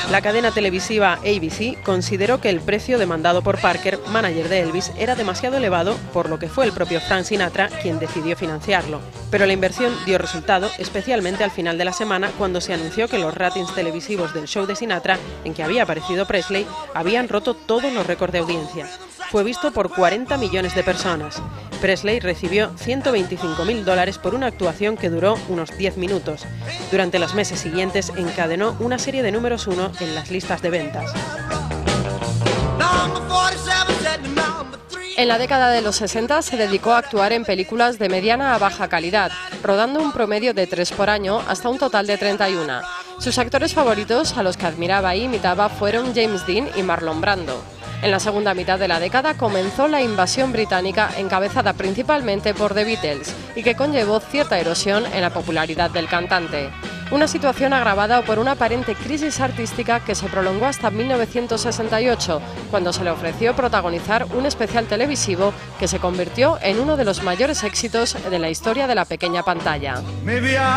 La cadena televisiva ABC consideró que el precio demandado por Parker, manager de Elvis, era demasiado elevado, por lo que fue el propio Frank Sinatra quien decidió financiarlo. Pero la inversión dio resultado, especialmente al final de la semana, cuando se anunció que los ratings televisivos del show de Sinatra, en que había aparecido Presley, habían roto todos los récords de audiencia. Fue visto por 40 millones de personas. Presley recibió $125.000 por una actuación que duró unos 10 minutos. Durante los meses siguientes encadenó una serie de números 1 en las listas de ventas. En la década de los 60 se dedicó a actuar en películas de mediana a baja calidad, rodando un promedio de 3 por año hasta un total de 31. Sus actores favoritos, a los que admiraba e imitaba, fueron James Dean y Marlon Brando. En la segunda mitad de la década comenzó la invasión británica, encabezada principalmente por The Beatles, y que conllevó cierta erosión en la popularidad del cantante. Una situación agravada por una aparente crisis artística que se prolongó hasta 1968, cuando se le ofreció protagonizar un especial televisivo que se convirtió en uno de los mayores éxitos de la historia de la pequeña pantalla.